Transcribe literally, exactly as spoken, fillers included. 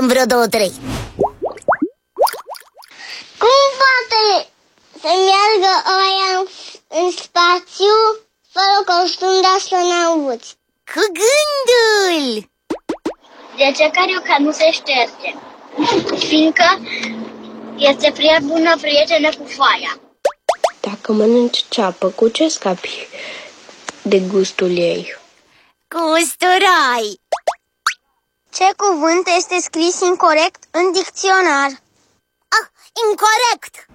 vedem vreo două, trei. Cum poate să meargă oia în, în spațiu fără costum de astronauți? Cu gândul! De ce carioca nu se șterge? Fiindcă este prea bună prietenă cu foaia. Dacă mănânci ceapă, cu ce scapi de gustul ei? Cu usturai! Ce cuvânt este scris incorect în dicționar? Ah, incorect!